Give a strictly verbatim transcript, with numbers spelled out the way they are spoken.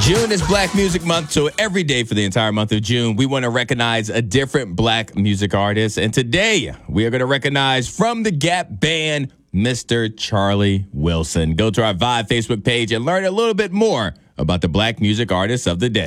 June is Black Music Month, so every day for the entire month of June, we want to recognize a different Black music artist. And today, we are going to recognize from the Gap Band, Mister Charlie Wilson. Go to our Vibe Facebook page and learn a little bit more about the Black music artists of the day.